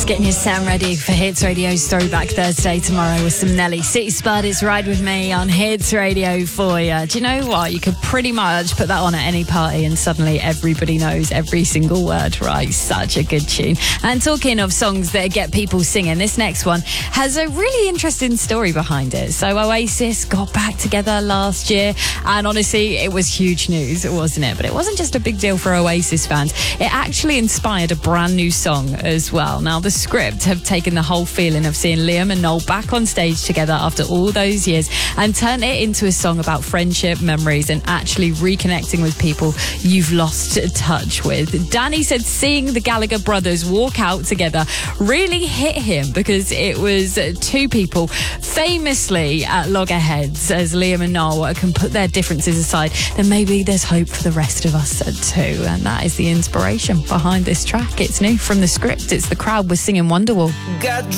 Getting your sound ready for Hits Radio's Throwback Thursday tomorrow with some Nelly. City Spiders, Ride With Me on Hits Radio for you. Do you know what? You could pretty much put that on at any party and suddenly everybody knows every single word, right? Such a good tune. And talking of songs that get people singing, this next one has a really interesting story behind it. So Oasis got back together last year and honestly, it was huge news, wasn't it? But it wasn't just a big deal for Oasis fans. It actually inspired a brand new song as well. Now, the Script have taken the whole feeling of seeing Liam and Noel back on stage together after all those years and turned it into a song about friendship, memories, and actually reconnecting with people you've lost touch with. Danny said seeing the Gallagher brothers walk out together really hit him because it was two people famously at loggerheads. As Liam and Noel can put their differences aside, then maybe there's hope for the rest of us too. And that is the inspiration behind this track. It's new from The Script. It's The Crowd with singing Wonderwall.